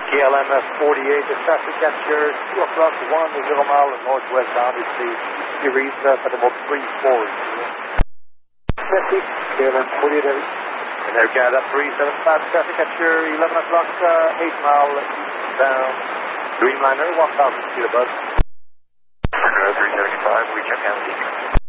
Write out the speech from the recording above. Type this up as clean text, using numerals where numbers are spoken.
KLM 48, the traffic at your 2 o'clock, 10 mile northwest boundary speed. You reach at about 34. 50, KLM 48, and Air Canada 375, traffic at your 11 o'clock, 8 mile down, Dreamliner, 1,000 feet above. 375, we check down.